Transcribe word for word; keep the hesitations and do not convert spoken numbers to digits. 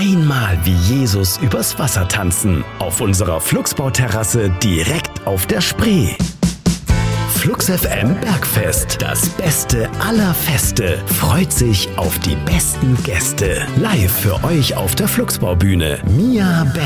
einmal wie Jesus übers Wasser tanzen. Auf unserer Flugsbauterrasse direkt auf der Spree. Flux F M Bergfest, das Beste aller Feste, freut sich auf die besten Gäste. Live für euch auf der Flugsbaubühne. Mia